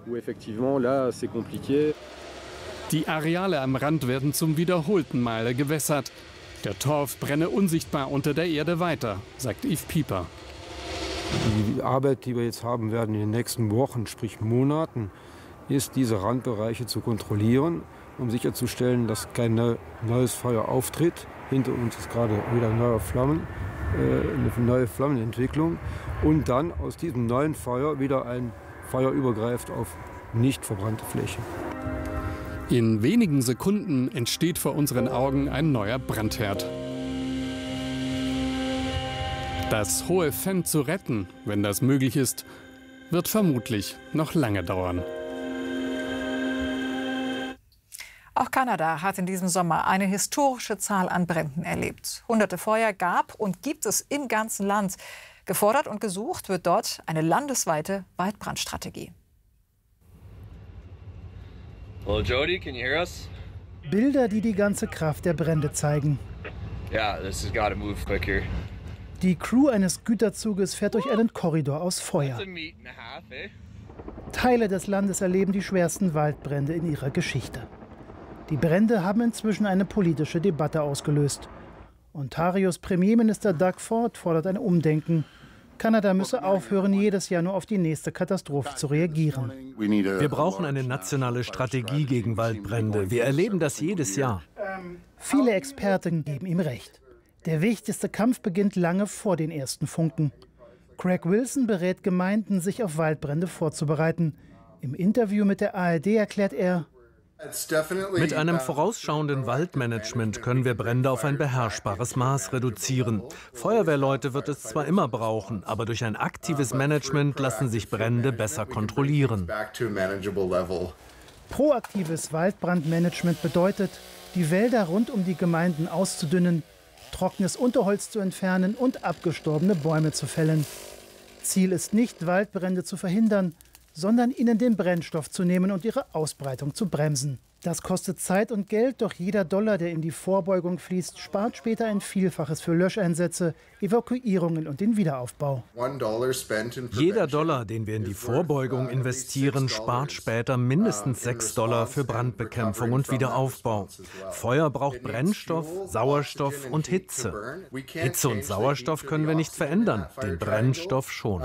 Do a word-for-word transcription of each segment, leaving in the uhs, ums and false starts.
Die Areale am Rand werden zum wiederholten Male gewässert. Der Torf brenne unsichtbar unter der Erde weiter, sagt Yves Pieper. Die Arbeit, die wir jetzt haben werden in den nächsten Wochen, sprich Monaten, ist, diese Randbereiche zu kontrollieren, um sicherzustellen, dass kein neues Feuer auftritt. Hinter uns ist gerade wieder neue Flammen, äh, eine neue Flammenentwicklung. Und dann aus diesem neuen Feuer wieder ein Feuer übergreift auf nicht verbrannte Flächen. In wenigen Sekunden entsteht vor unseren Augen ein neuer Brandherd. Das hohe Fenn zu retten, wenn das möglich ist, wird vermutlich noch lange dauern. Auch Kanada hat in diesem Sommer eine historische Zahl an Bränden erlebt. Hunderte Feuer gab und gibt es im ganzen Land. Gefordert und gesucht wird dort eine landesweite Waldbrandstrategie. Hello, Jody, can you hear us? Bilder, die die ganze Kraft der Brände zeigen. Yeah, this has got to move quick here. Die Crew eines Güterzuges fährt durch einen Korridor aus Feuer. Teile des Landes erleben die schwersten Waldbrände in ihrer Geschichte. Die Brände haben inzwischen eine politische Debatte ausgelöst. Ontarios Premierminister Doug Ford fordert ein Umdenken. Kanada müsse aufhören, jedes Jahr nur auf die nächste Katastrophe zu reagieren. Wir brauchen eine nationale Strategie gegen Waldbrände. Wir erleben das jedes Jahr. Viele Experten geben ihm recht. Der wichtigste Kampf beginnt lange vor den ersten Funken. Craig Wilson berät Gemeinden, sich auf Waldbrände vorzubereiten. Im Interview mit der A R D erklärt er: Mit einem vorausschauenden Waldmanagement können wir Brände auf ein beherrschbares Maß reduzieren. Feuerwehrleute wird es zwar immer brauchen, aber durch ein aktives Management lassen sich Brände besser kontrollieren. Proaktives Waldbrandmanagement bedeutet, die Wälder rund um die Gemeinden auszudünnen, trockenes Unterholz zu entfernen und abgestorbene Bäume zu fällen. Ziel ist nicht, Waldbrände zu verhindern, sondern ihnen den Brennstoff zu nehmen und ihre Ausbreitung zu bremsen. Das kostet Zeit und Geld, doch jeder Dollar, der in die Vorbeugung fließt, spart später ein Vielfaches für Löscheinsätze, Evakuierungen und den Wiederaufbau. Jeder Dollar, den wir in die Vorbeugung investieren, spart später mindestens sechs Dollar für Brandbekämpfung und Wiederaufbau. Feuer braucht Brennstoff, Sauerstoff und Hitze. Hitze und Sauerstoff können wir nicht verändern, den Brennstoff schon.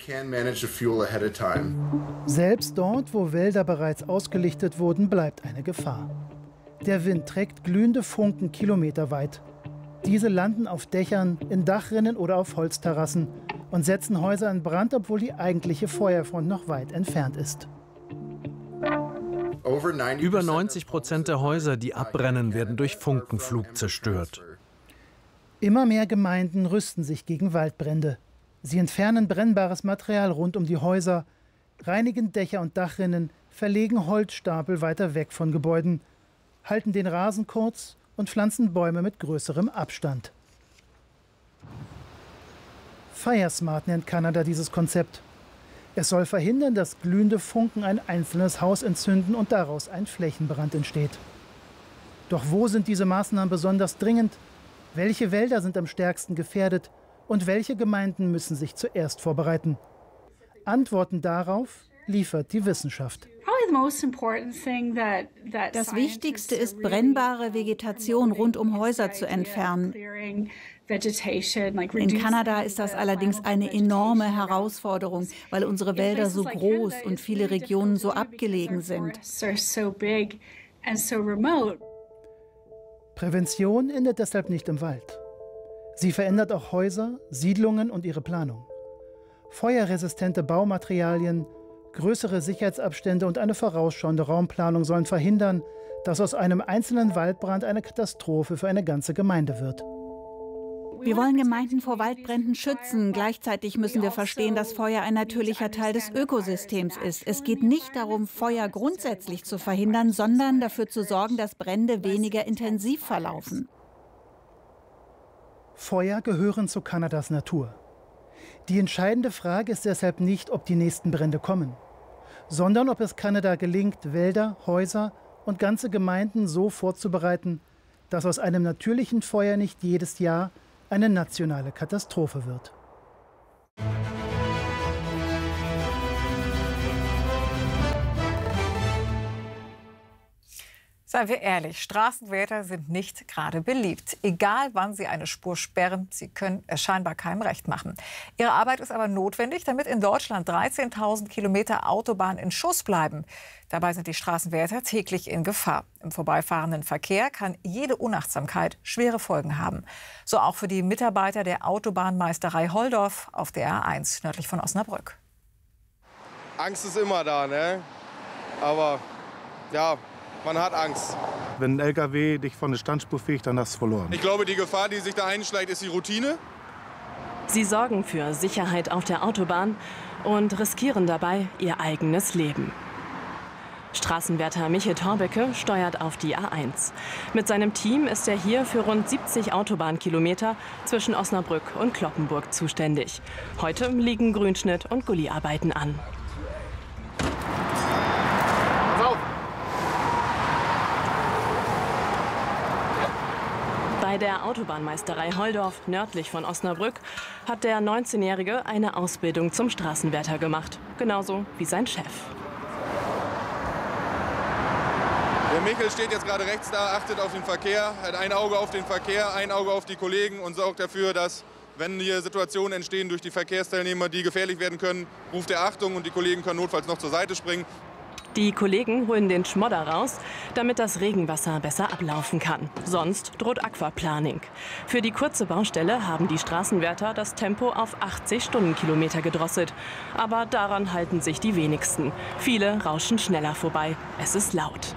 Selbst dort, wo Wälder bereits ausgelichtet wurden, bleibt eine Gefahr. Der Wind trägt glühende Funken kilometerweit. Diese landen auf Dächern, in Dachrinnen oder auf Holzterrassen und setzen Häuser in Brand, obwohl die eigentliche Feuerfront noch weit entfernt ist. Über neunzig Prozent der Häuser, die abbrennen, werden durch Funkenflug zerstört. Immer mehr Gemeinden rüsten sich gegen Waldbrände. Sie entfernen brennbares Material rund um die Häuser, reinigen Dächer und Dachrinnen, verlegen Holzstapel weiter weg von Gebäuden, halten den Rasen kurz und pflanzen Bäume mit größerem Abstand. Firesmart nennt Kanada dieses Konzept. Es soll verhindern, dass glühende Funken ein einzelnes Haus entzünden und daraus ein Flächenbrand entsteht. Doch wo sind diese Maßnahmen besonders dringend? Welche Wälder sind am stärksten gefährdet? Und welche Gemeinden müssen sich zuerst vorbereiten? Antworten darauf liefert die Wissenschaft. Das Wichtigste ist, brennbare Vegetation rund um Häuser zu entfernen. In Kanada ist das allerdings eine enorme Herausforderung, weil unsere Wälder so groß und viele Regionen so abgelegen sind. Prävention endet deshalb nicht im Wald. Sie verändert auch Häuser, Siedlungen und ihre Planung. Feuerresistente Baumaterialien, größere Sicherheitsabstände und eine vorausschauende Raumplanung sollen verhindern, dass aus einem einzelnen Waldbrand eine Katastrophe für eine ganze Gemeinde wird. Wir wollen Gemeinden vor Waldbränden schützen. Gleichzeitig müssen wir verstehen, dass Feuer ein natürlicher Teil des Ökosystems ist. Es geht nicht darum, Feuer grundsätzlich zu verhindern, sondern dafür zu sorgen, dass Brände weniger intensiv verlaufen. Feuer gehören zu Kanadas Natur. Die entscheidende Frage ist deshalb nicht, ob die nächsten Brände kommen, sondern ob es Kanada gelingt, Wälder, Häuser und ganze Gemeinden so vorzubereiten, dass aus einem natürlichen Feuer nicht jedes Jahr eine nationale Katastrophe wird. Seien wir ehrlich, Straßenwärter sind nicht gerade beliebt. Egal, wann sie eine Spur sperren, sie können es scheinbar keinem recht machen. Ihre Arbeit ist aber notwendig, damit in Deutschland dreizehntausend Kilometer Autobahn in Schuss bleiben. Dabei sind die Straßenwärter täglich in Gefahr. Im vorbeifahrenden Verkehr kann jede Unachtsamkeit schwere Folgen haben. So auch für die Mitarbeiter der Autobahnmeisterei Holdorf auf der A eins nördlich von Osnabrück. Angst ist immer da, ne? Aber ja, man hat Angst. Wenn ein L K W dich von der Standspur fegt, dann hast du verloren. Ich glaube, die Gefahr, die sich da einschleicht, ist die Routine. Sie sorgen für Sicherheit auf der Autobahn und riskieren dabei ihr eigenes Leben. Straßenwärter Michel Thorbecke steuert auf die A eins. Mit seinem Team ist er hier für rund siebzig Autobahnkilometer zwischen Osnabrück und Cloppenburg zuständig. Heute liegen Grünschnitt und Gulliarbeiten an. Bei der Autobahnmeisterei Holdorf nördlich von Osnabrück hat der neunzehnjährige eine Ausbildung zum Straßenwärter gemacht. Genauso wie sein Chef. Der Michel steht jetzt gerade rechts da, achtet auf den Verkehr, hat ein Auge auf den Verkehr, ein Auge auf die Kollegen und sorgt dafür, dass, wenn hier Situationen entstehen durch die Verkehrsteilnehmer, die gefährlich werden können, ruft er Achtung und die Kollegen können notfalls noch zur Seite springen. Die Kollegen holen den Schmodder raus, damit das Regenwasser besser ablaufen kann. Sonst droht Aquaplaning. Für die kurze Baustelle haben die Straßenwärter das Tempo auf achtzig Stundenkilometer gedrosselt. Aber daran halten sich die wenigsten. Viele rauschen schneller vorbei. Es ist laut.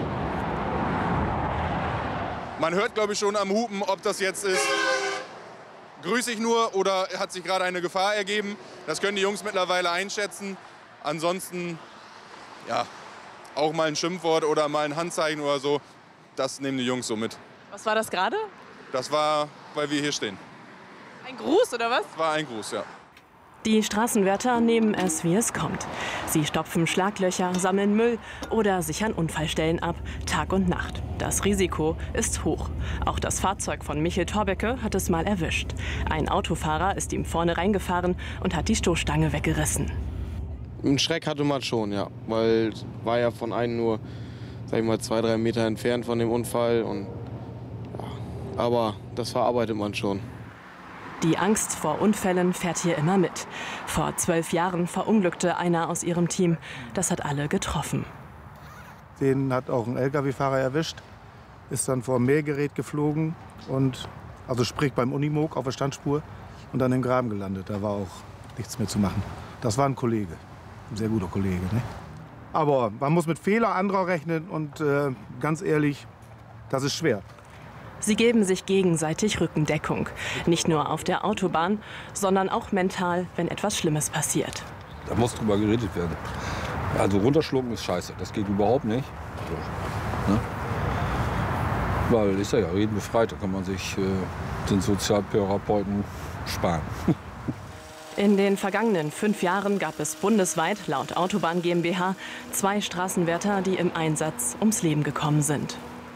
Man hört, glaube ich, schon am Hupen, ob das jetzt ist, grüße ich nur oder hat sich gerade eine Gefahr ergeben. Das können die Jungs mittlerweile einschätzen. Ansonsten ja, auch mal ein Schimpfwort oder mal ein Handzeichen oder so, das nehmen die Jungs so mit. Was war das gerade? Das war, weil wir hier stehen. Ein Gruß oder was? Das war ein Gruß, ja. Die Straßenwärter nehmen es, wie es kommt. Sie stopfen Schlaglöcher, sammeln Müll oder sichern Unfallstellen ab, Tag und Nacht. Das Risiko ist hoch. Auch das Fahrzeug von Michel Thorbecke hat es mal erwischt. Ein Autofahrer ist ihm vorne reingefahren und hat die Stoßstange weggerissen. Einen Schreck hatte man schon, ja, weil es war ja von einem nur, sag ich mal, zwei, drei Meter entfernt von dem Unfall. Und, ja, aber das verarbeitet man schon. Die Angst vor Unfällen fährt hier immer mit. Vor zwölf Jahren verunglückte einer aus ihrem Team. Das hat alle getroffen. Den hat auch ein L K W-Fahrer erwischt, ist dann vor ein Mähgerät geflogen, und, also sprich beim Unimog auf der Standspur, und dann im Graben gelandet. Da war auch nichts mehr zu machen. Das war ein Kollege. Ein sehr guter Kollege. Ne? Aber man muss mit Fehler anderer rechnen und äh, ganz ehrlich, das ist schwer. Sie geben sich gegenseitig Rückendeckung. Nicht nur auf der Autobahn, sondern auch mental, wenn etwas Schlimmes passiert. Da muss drüber geredet werden. Also runterschlucken ist scheiße, das geht überhaupt nicht. Ne? Weil ist ja, ja reden befreit, da kann man sich äh, den Sozialtherapeuten sparen. In den vergangenen fünf Jahren gab es bundesweit, laut Autobahn GmbH, zwei Straßenwärter, die im Einsatz ums Leben gekommen sind.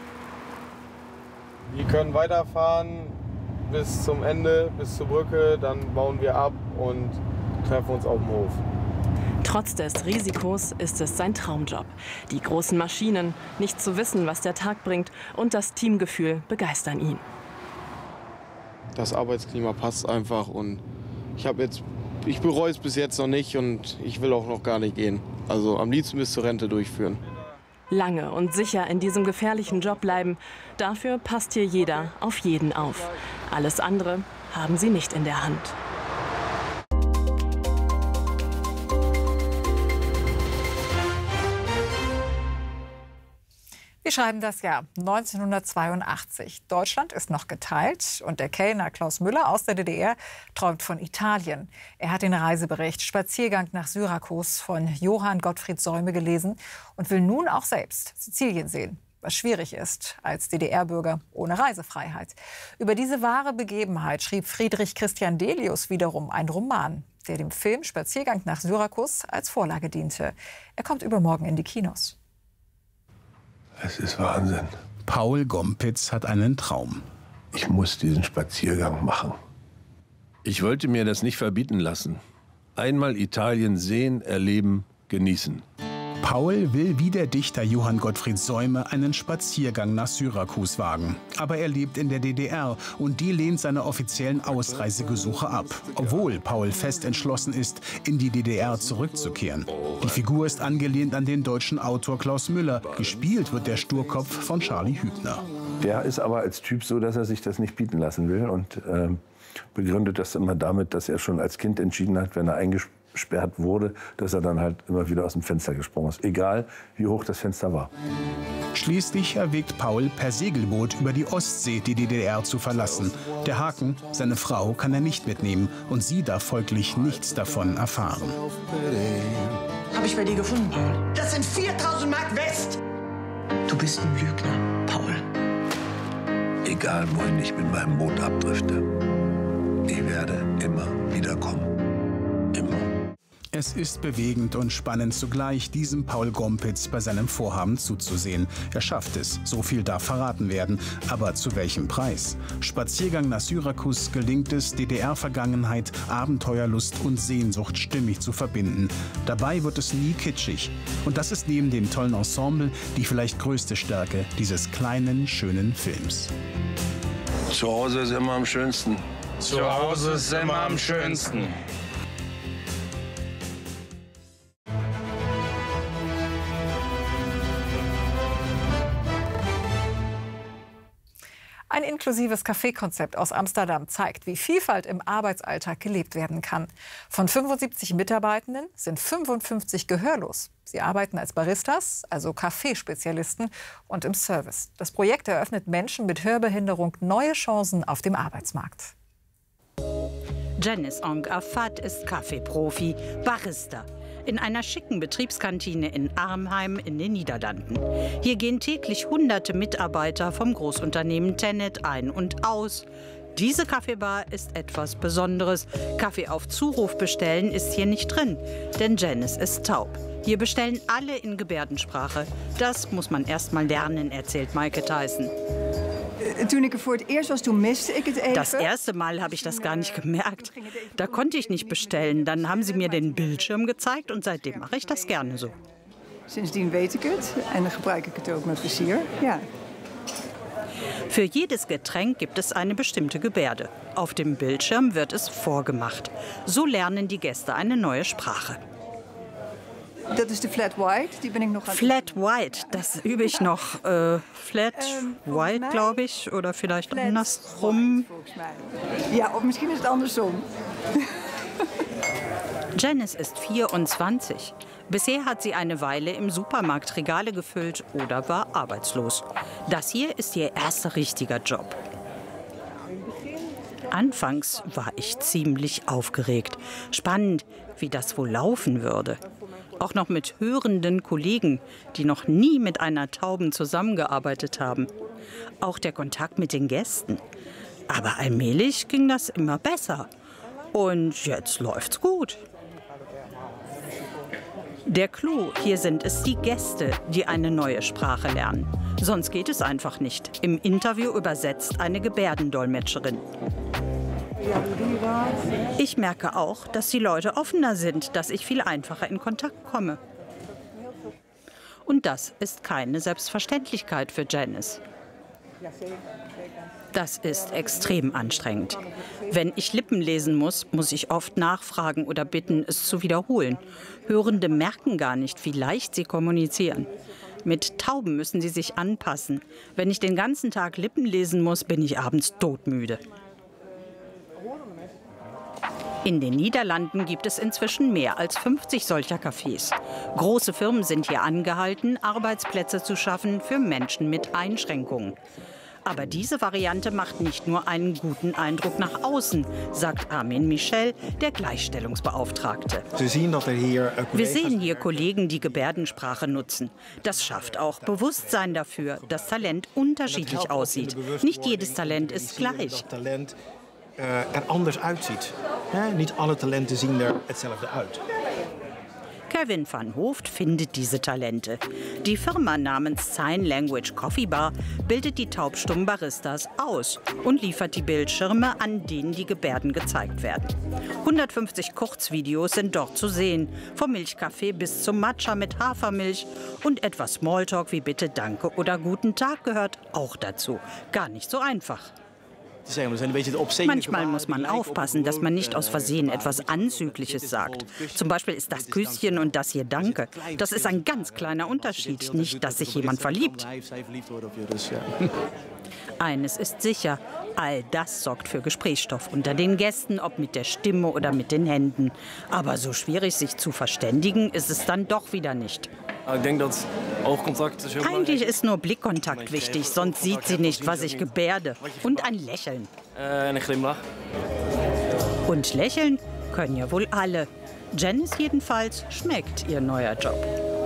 Die können weiterfahren bis zum Ende, bis zur Brücke, dann bauen wir ab und treffen uns auf dem Hof. Trotz des Risikos ist es sein Traumjob. Die großen Maschinen, nicht zu wissen, was der Tag bringt, und das Teamgefühl begeistern ihn. Das Arbeitsklima passt einfach, und ich habe jetzt, ich bereue es bis jetzt noch nicht, und ich will auch noch gar nicht gehen. Also am liebsten bis zur Rente durchführen. Lange und sicher in diesem gefährlichen Job bleiben, dafür passt hier jeder auf jeden auf. Alles andere haben sie nicht in der Hand. Wir schreiben das Jahr neunzehnhundertzweiundachtzig. Deutschland ist noch geteilt und der Kellner Klaus Müller aus der D D R träumt von Italien. Er hat den Reisebericht Spaziergang nach Syrakus von Johann Gottfried Säume gelesen und will nun auch selbst Sizilien sehen, was schwierig ist als D D R-Bürger ohne Reisefreiheit. Über diese wahre Begebenheit schrieb Friedrich Christian Delius wiederum einen Roman, der dem Film Spaziergang nach Syrakus als Vorlage diente. Er kommt übermorgen in die Kinos. Es ist Wahnsinn. Paul Gompitz hat einen Traum. Ich muss diesen Spaziergang machen. Ich wollte mir das nicht verbieten lassen. Einmal Italien sehen, erleben, genießen. Paul will wie der Dichter Johann Gottfried Säume einen Spaziergang nach Syrakus wagen. Aber er lebt in der D D R und die lehnt seine offiziellen Ausreisegesuche ab, obwohl Paul fest entschlossen ist, in die D D R zurückzukehren. Die Figur ist angelehnt an den deutschen Autor Klaus Müller. Gespielt wird der Sturkopf von Charlie Hübner. Der ist aber als Typ so, dass er sich das nicht bieten lassen will und äh, begründet das immer damit, dass er schon als Kind entschieden hat, wenn er eingesperrt wurde, dass er dann halt immer wieder aus dem Fenster gesprungen ist, egal wie hoch das Fenster war. Schließlich erwägt Paul, per Segelboot über die Ostsee die D D R zu verlassen. Der Haken, seine Frau kann er nicht mitnehmen und sie darf folglich nichts davon erfahren. Habe ich bei dir gefunden, Paul. Das sind viertausend Mark West. Du bist ein Lügner, Paul. Egal, wohin ich mit meinem Boot abdrifte, ich werde immer wieder kommen. Immer. Es ist bewegend und spannend zugleich, diesem Paul Gompitz bei seinem Vorhaben zuzusehen. Er schafft es, so viel darf verraten werden. Aber zu welchem Preis? Spaziergang nach Syrakus gelingt es, D D R-Vergangenheit, Abenteuerlust und Sehnsucht stimmig zu verbinden. Dabei wird es nie kitschig. Und das ist neben dem tollen Ensemble die vielleicht größte Stärke dieses kleinen, schönen Films. Zu Hause ist immer am schönsten. Zu Hause ist immer am schönsten. Ein inklusives Café-Konzept aus Amsterdam zeigt, wie Vielfalt im Arbeitsalltag gelebt werden kann. Von fünfundsiebzig Mitarbeitenden sind fünfundfünfzig gehörlos. Sie arbeiten als Baristas, also Kaffeespezialisten, und im Service. Das Projekt eröffnet Menschen mit Hörbehinderung neue Chancen auf dem Arbeitsmarkt. Janice Ong-Afat ist Kaffeeprofi, Barista. In einer schicken Betriebskantine in Arnhem in den Niederlanden. Hier gehen täglich hunderte Mitarbeiter vom Großunternehmen Tennet ein und aus. Diese Kaffeebar ist etwas Besonderes. Kaffee auf Zuruf bestellen ist hier nicht drin, denn Janice ist taub. Hier bestellen alle in Gebärdensprache. Das muss man erst mal lernen, erzählt Maike Thijssen. Toen ik er voor het eerst was, toen miste ik het even. Das erste Mal habe ich das gar nicht gemerkt. Da konnte ich nicht bestellen. Dann haben sie mir den Bildschirm gezeigt und seitdem mache ich das gerne so. Sindsdien weet ik het en dan gebruik ik het ook met plezier. Ja. Für jedes Getränk gibt es eine bestimmte Gebärde. Auf dem Bildschirm wird es vorgemacht. So lernen die Gäste eine neue Sprache. Dat is de Flat White, die ben ik nog aan. Flat White, das übe ich noch. Äh, Flat White, glaube ich, oder vielleicht andersrum. Ja, of misschien is het andersom. Janice ist vierundzwanzig. Bisher hat sie eine Weile im Supermarkt Regale gefüllt oder war arbeitslos. Das hier ist ihr erster richtiger Job. Anfangs war ich ziemlich aufgeregt. Spannend, wie das wohl laufen würde. Auch noch mit hörenden Kollegen, die noch nie mit einer Tauben zusammengearbeitet haben. Auch der Kontakt mit den Gästen. Aber allmählich ging das immer besser. Und jetzt läuft's gut. Der Clou hier sind es die Gäste, die eine neue Sprache lernen. Sonst geht es einfach nicht. Im Interview übersetzt eine Gebärdendolmetscherin. Ich merke auch, dass die Leute offener sind, dass ich viel einfacher in Kontakt komme. Und das ist keine Selbstverständlichkeit für Janice. Das ist extrem anstrengend. Wenn ich Lippen lesen muss, muss ich oft nachfragen oder bitten, es zu wiederholen. Hörende merken gar nicht, wie leicht sie kommunizieren. Mit Tauben müssen sie sich anpassen. Wenn ich den ganzen Tag Lippen lesen muss, bin ich abends todmüde. In den Niederlanden gibt es inzwischen mehr als fünfzig solcher Cafés. Große Firmen sind hier angehalten, Arbeitsplätze zu schaffen für Menschen mit Einschränkungen. Aber diese Variante macht nicht nur einen guten Eindruck nach außen, sagt Armin Michel, der Gleichstellungsbeauftragte. Wir sehen hier Kollegen, die Gebärdensprache nutzen. Das schafft auch Bewusstsein dafür, dass Talent unterschiedlich aussieht. Nicht jedes Talent ist gleich. er anders uitziet. He, niet alle talenten zien er hetzelfde uit. Kevin van Hooft findet diese Talente. Die Firma namens Sign Language Coffee Bar bildet die taubstummen Baristas aus und liefert die Bildschirme, an denen die Gebärden gezeigt werden. hundertfünfzig Kurzvideos sind dort zu sehen, vom Milchkaffee bis zum Matcha mit Hafermilch, und etwas Smalltalk wie Bitte, Danke oder Guten Tag gehört auch dazu. Gar nicht so einfach. Manchmal muss man aufpassen, dass man nicht aus Versehen etwas Anzügliches sagt. Zum Beispiel ist das Küsschen und das hier Danke. Das ist ein ganz kleiner Unterschied, nicht, dass sich jemand verliebt. Eines ist sicher, all das sorgt für Gesprächsstoff unter den Gästen, ob mit der Stimme oder mit den Händen. Aber so schwierig, sich zu verständigen, ist es dann doch wieder nicht. Ich denke, dass auch Kontakt ist Eigentlich ist nur Blickkontakt wichtig, sonst sieht sie nicht, was ich gebärde. Und ein Lächeln. Und lächeln können ja wohl alle. Janice jedenfalls schmeckt ihr neuer Job.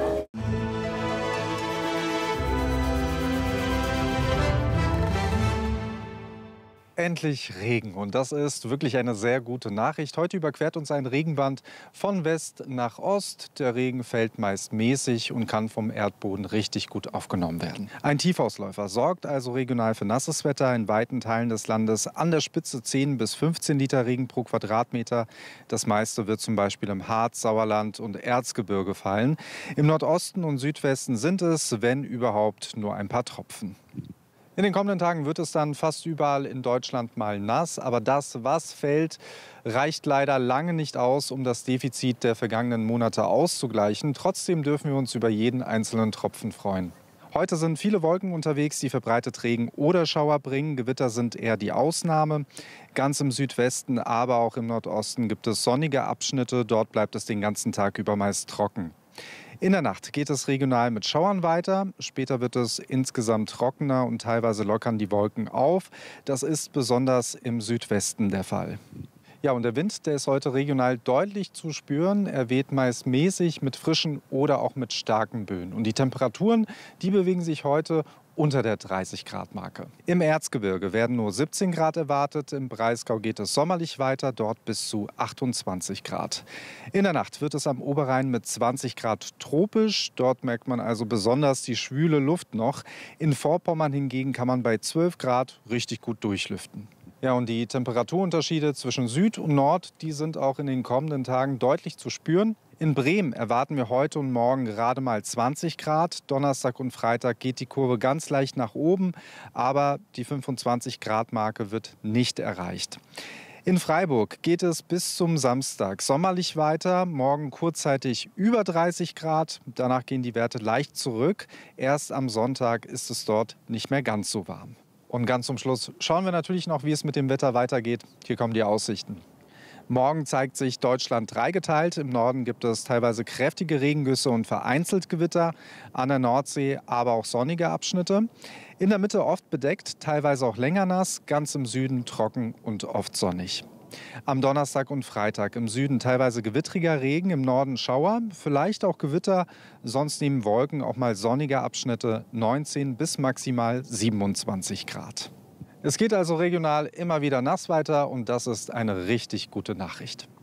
Endlich Regen, und das ist wirklich eine sehr gute Nachricht. Heute überquert uns ein Regenband von West nach Ost. Der Regen fällt meist mäßig und kann vom Erdboden richtig gut aufgenommen werden. Ein Tiefausläufer sorgt also regional für nasses Wetter in weiten Teilen des Landes. An der Spitze zehn bis fünfzehn Liter Regen pro Quadratmeter. Das meiste wird zum Beispiel im Harz, Sauerland und Erzgebirge fallen. Im Nordosten und Südwesten sind es, wenn überhaupt, nur ein paar Tropfen. In den kommenden Tagen wird es dann fast überall in Deutschland mal nass. Aber das, was fällt, reicht leider lange nicht aus, um das Defizit der vergangenen Monate auszugleichen. Trotzdem dürfen wir uns über jeden einzelnen Tropfen freuen. Heute sind viele Wolken unterwegs, die verbreitet Regen oder Schauer bringen. Gewitter sind eher die Ausnahme. Ganz im Südwesten, aber auch im Nordosten gibt es sonnige Abschnitte. Dort bleibt es den ganzen Tag über meist trocken. In der Nacht geht es regional mit Schauern weiter. Später wird es insgesamt trockener und teilweise lockern die Wolken auf. Das ist besonders im Südwesten der Fall. Ja, und der Wind, der ist heute regional deutlich zu spüren. Er weht meist mäßig mit frischen oder auch mit starken Böen. Und die Temperaturen, die bewegen sich heute unter der dreißig Grad Marke. Im Erzgebirge werden nur siebzehn Grad erwartet. Im Breisgau geht es sommerlich weiter, dort bis zu achtundzwanzig Grad. In der Nacht wird es am Oberrhein mit zwanzig Grad tropisch. Dort merkt man also besonders die schwüle Luft noch. In Vorpommern hingegen kann man bei zwölf Grad richtig gut durchlüften. Ja, und die Temperaturunterschiede zwischen Süd und Nord, die sind auch in den kommenden Tagen deutlich zu spüren. In Bremen erwarten wir heute und morgen gerade mal zwanzig Grad. Donnerstag und Freitag geht die Kurve ganz leicht nach oben, aber die fünfundzwanzig Grad Marke wird nicht erreicht. In Freiburg geht es bis zum Samstag sommerlich weiter. Morgen kurzzeitig über dreißig Grad. Danach gehen die Werte leicht zurück. Erst am Sonntag ist es dort nicht mehr ganz so warm. Und ganz zum Schluss schauen wir natürlich noch, wie es mit dem Wetter weitergeht. Hier kommen die Aussichten. Morgen zeigt sich Deutschland dreigeteilt. Im Norden gibt es teilweise kräftige Regengüsse und vereinzelt Gewitter. An der Nordsee aber auch sonnige Abschnitte. In der Mitte oft bedeckt, teilweise auch länger nass. Ganz im Süden trocken und oft sonnig. Am Donnerstag und Freitag im Süden teilweise gewittriger Regen, im Norden Schauer, vielleicht auch Gewitter. Sonst neben Wolken auch mal sonnige Abschnitte, neunzehn bis maximal siebenundzwanzig Grad. Es geht also regional immer wieder nass weiter und das ist eine richtig gute Nachricht.